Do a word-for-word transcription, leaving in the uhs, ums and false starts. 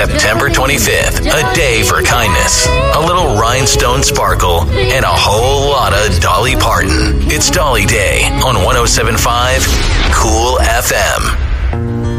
September twenty-fifth, a day for kindness, a little rhinestone sparkle, and a whole lot of Dolly Parton. It's Dolly Day on one oh seven point five Cool F M.